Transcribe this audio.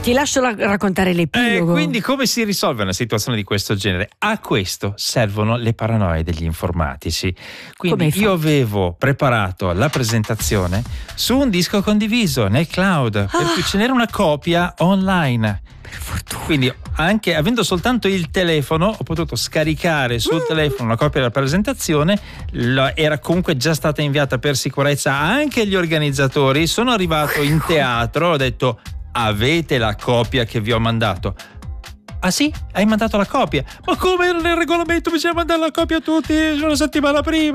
Ti lascio raccontare l'epilogo. Quindi come si risolve una situazione di questo genere? A questo servono le paranoie degli informatici. Quindi io avevo preparato la presentazione su un disco condiviso nel cloud, per cui ce n'era una copia online. Per fortuna. Quindi anche avendo soltanto il telefono ho potuto scaricare sul telefono una copia della presentazione. Era comunque già stata inviata per sicurezza anche agli organizzatori. Sono arrivato in teatro, ho detto: avete la copia che vi ho mandato? Ah sì? Hai mandato la copia? Ma come era nel regolamento? Bisogna mandare la copia a tutti una settimana prima.